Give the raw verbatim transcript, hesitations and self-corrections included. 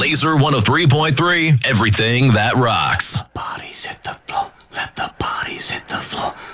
Laser one oh three point three, everything that rocks. Bodies hit the floor. Let the bodies hit the floor.